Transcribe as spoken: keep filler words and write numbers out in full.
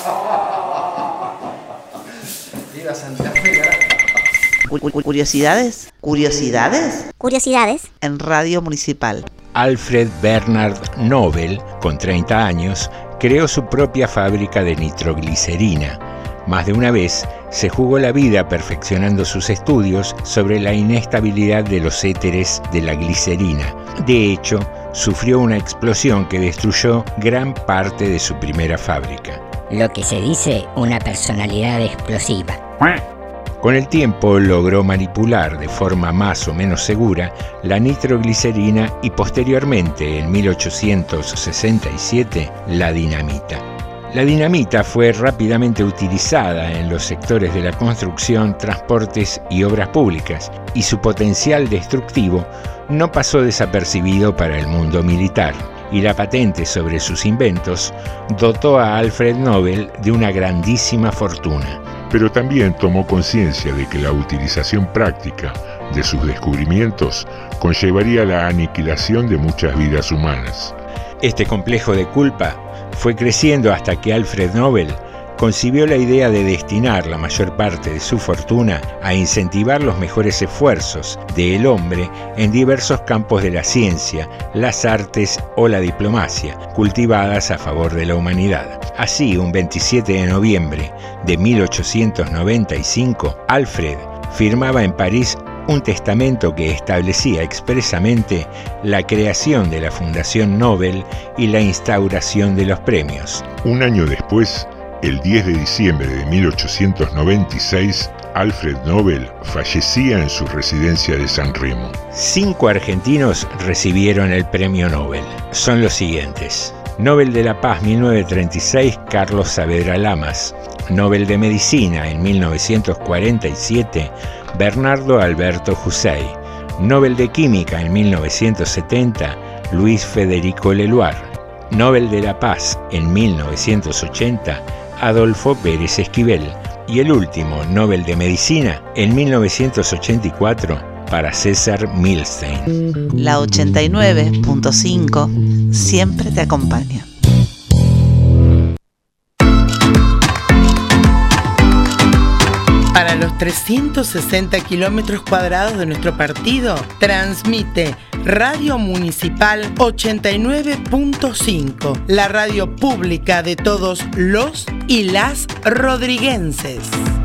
Viva Santa Fe, carajo. Curiosidades, curiosidades, Curiosidades. en Radio Municipal. Alfred Bernard Nobel, con treinta años, creó su propia fábrica de nitroglicerina. Más de una vez se jugó la vida perfeccionando sus estudios sobre la inestabilidad de los éteres de la glicerina. De hecho, sufrió una explosión que destruyó gran parte de su primera fábrica. Lo que se dice una personalidad explosiva. Con el tiempo logró manipular de forma más o menos segura la nitroglicerina y posteriormente, en mil ochocientos sesenta y siete, la dinamita. La dinamita fue rápidamente utilizada en los sectores de la construcción, transportes y obras públicas, y su potencial destructivo no pasó desapercibido para el mundo militar, y la patente sobre sus inventos dotó a Alfred Nobel de una grandísima fortuna. Pero también tomó conciencia de que la utilización práctica de sus descubrimientos conllevaría la aniquilación de muchas vidas humanas. Este complejo de culpa fue creciendo hasta que Alfred Nobel concibió la idea de destinar la mayor parte de su fortuna a incentivar los mejores esfuerzos del hombre en diversos campos de la ciencia, las artes o la diplomacia, cultivadas a favor de la humanidad. Así, un veintisiete de noviembre de mil ochocientos noventa y cinco, Alfred firmaba en París un testamento que establecía expresamente la creación de la Fundación Nobel y la instauración de los premios. Un año después, el diez de diciembre de mil ochocientos noventa y seis, Alfred Nobel fallecía en su residencia de San Remo. Cinco argentinos recibieron el premio Nobel. Son los siguientes: Nobel de la Paz mil novecientos treinta y seis, Carlos Saavedra Lamas. Nobel de Medicina en mil novecientos cuarenta y siete, Bernardo Alberto Hussein. Nobel de Química en mil novecientos setenta, Luis Federico Leloir. Nobel de la Paz en mil novecientos ochenta, Adolfo Pérez Esquivel. Y el último Nobel de Medicina en mil novecientos ochenta y cuatro para César Milstein. La ochenta y nueve punto cinco siempre te acompaña. Para los trescientos sesenta kilómetros cuadrados de nuestro partido, transmite Radio Municipal ochenta y nueve punto cinco, la radio pública de todos los y las rodriguenses.